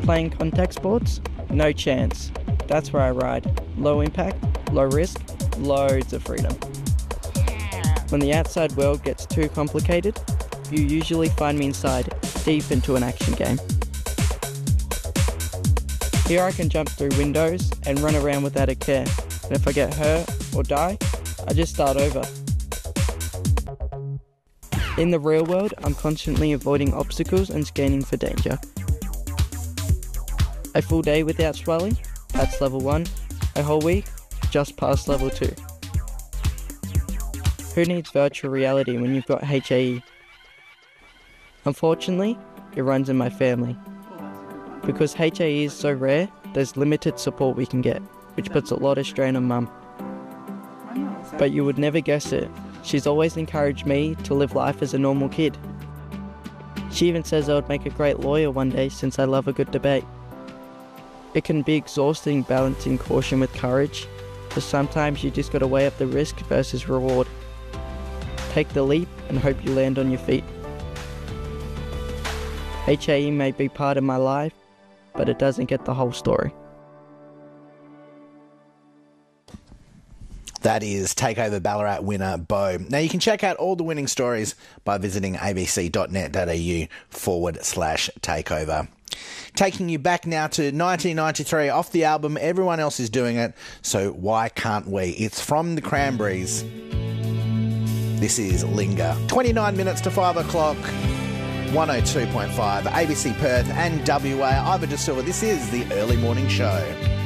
Playing contact sports? No chance. That's where I ride. Low impact, low risk, loads of freedom. When the outside world gets too complicated, you usually find me inside, deep into an action game. Here I can jump through windows and run around without a care, and if I get hurt or die, I just start over. In the real world, I'm constantly avoiding obstacles and scanning for danger. A full day without swelling? That's level 1. A whole week? Just past level 2. Who needs virtual reality when you've got HAE? Unfortunately, it runs in my family. Because HAE is so rare, there's limited support we can get, which puts a lot of strain on Mum. But you would never guess it. She's always encouraged me to live life as a normal kid. She even says I would make a great lawyer one day since I love a good debate. It can be exhausting balancing caution with courage, but sometimes you just gotta weigh up the risk versus reward. Take the leap and hope you land on your feet. HAE may be part of my life, but it doesn't get the whole story. That is Takeover Ballarat winner Bo. Now you can check out all the winning stories by visiting abc.net.au/takeover. Taking you back now to 1993 off the album Everyone Else Is Doing It, so why can't we? It's from the Cranberries. This is Linger. 29 minutes to 5 o'clock. 102.5 ABC Perth and WA. Iva De Silva. This is the Early Morning Show.